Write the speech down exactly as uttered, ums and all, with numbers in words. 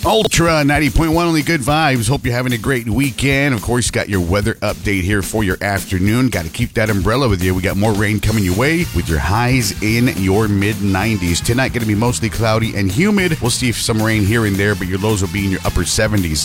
Ultra ninety point one, only good vibes. Hope you're having a great weekend. Of course, got your weather update here for your afternoon. Got to keep that umbrella with you. We got more rain coming your way with your highs in your mid nineties. Tonight going to be mostly cloudy and humid. We'll see if some rain here and there, but your lows will be in your upper seventies.